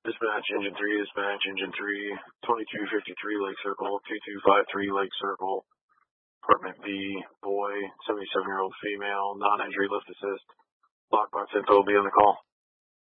Dispatch, Engine 3, 2253 Lake Circle, 2253 Lake Circle, Apartment B, boy, 77-year-old female, non-injury lift assist, lockbox info will be on the call.